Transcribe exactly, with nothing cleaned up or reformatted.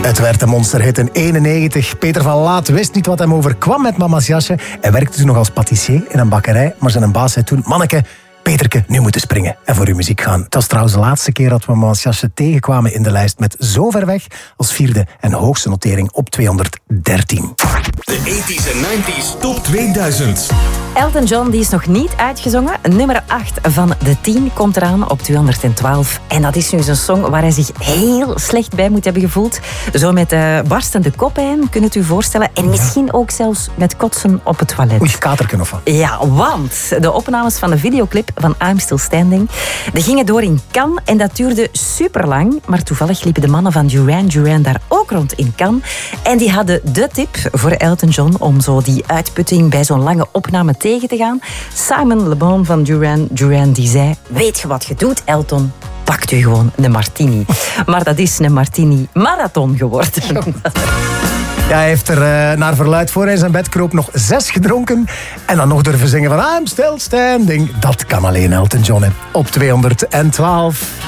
Het werd een monsterhit in eenennegentig. Peter van Laat wist niet wat hem overkwam met Mama's jasje. Hij werkte toen nog als patissier in een bakkerij, maar zijn baas zei toen: manneke, Peterke, nu moeten springen en voor uw muziek gaan. Het was trouwens de laatste keer dat we Mama's jasje tegenkwamen in de lijst met Zo ver weg als vierde en hoogste notering op tweehonderddertien. De tachtiger en negentiger top tweeduizend. Elton John die is nog niet uitgezongen. Nummer acht van de tien komt eraan op tweehonderdtwaalf. En dat is nu zo'n song waar hij zich heel slecht bij moet hebben gevoeld. Zo met uh, barstende koppijn, kunt u u voorstellen. En misschien ook zelfs met kotsen op het toilet. Oei, katerken of wat? Ja, want de opnames van de videoclip van I'm Still Standing, die gingen door in Cannes en dat duurde super lang. Maar toevallig liepen de mannen van Duran Duran daar ook rond in Cannes. En die hadden de tip voor Elton John om zo die uitputting bij zo'n lange opname tegen te gaan. Simon Le Bon van Duran Duran die zei: weet je wat je doet, Elton? Pakt u gewoon een martini. Maar dat is een martini marathon geworden. Ja, hij heeft er uh, naar verluid voor hij zijn bed kroop nog zes gedronken. En dan nog durven zingen van I'm Still Standing. Dat kan alleen Elton John, hè. Op tweehonderdtwaalf.